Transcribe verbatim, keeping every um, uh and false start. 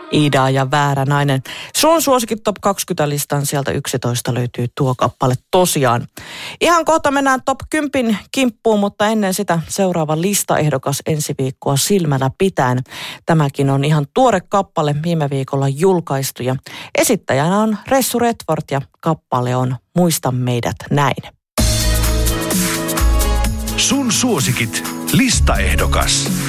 Ida ja Väärä nainen. Sun suosikin top kaksikymmentä-listan sieltä yksitoista löytyy tuo kappale tosiaan. Ihan kohta mennään top kymmenen kimppuun, mutta ennen sitä seuraava listaehdokas ensi viikkoa silmällä pitäen. Tämäkin on ihan tuore kappale, viime viikolla julkaistu ja esittäjänä on Ressu Redford ja kappale on Muista meidät näin. Sun suosikit listaehdokas.